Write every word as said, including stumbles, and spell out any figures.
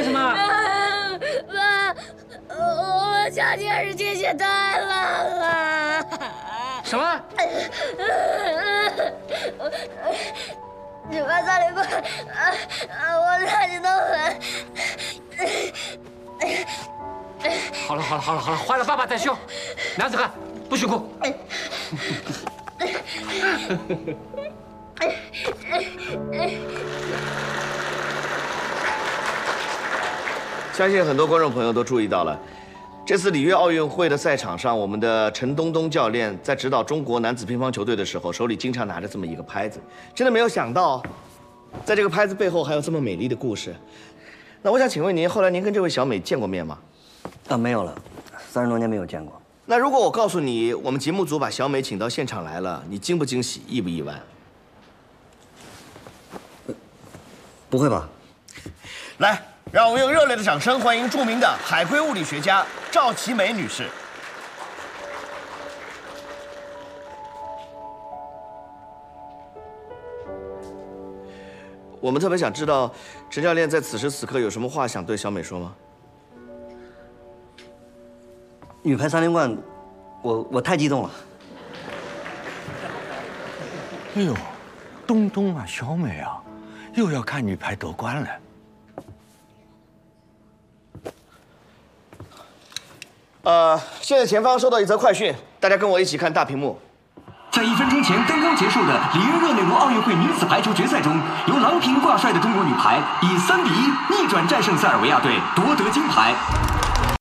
为什么？ 爸，我家电视机器太烂了。 什么？ 你快三零八，我热气都很。 好了好了好了好了，坏了爸爸再修。男子汉不许哭。 相信很多观众朋友都注意到了，这次里约奥运会的赛场上，我们的陈东东教练在指导中国男子乒乓球队的时候，手里经常拿着这么一个拍子。真的没有想到，在这个拍子背后还有这么美丽的故事。那我想请问您，后来您跟这位小美见过面吗？ 啊，没有了，三十多年没有见过。 那如果我告诉你，我们节目组把小美请到现场来了，你惊不惊喜，意不意外？ 不会吧？ 来，让我们用热烈的掌声欢迎著名的海龟物理学家赵其美女士。我们特别想知道，陈教练在此时此刻有什么话想对小美说吗？ 女排三连冠，我我太激动了。 哎呦，东东啊，小美啊，又要看女排夺冠了。 呃，现在前方收到一则快讯，大家跟我一起看大屏幕。 在一分钟前刚刚结束的里约热内卢奥运会女子排球决赛中，由郎平挂帅的中国女排以三比一逆转战胜塞尔维亚队，夺得金牌。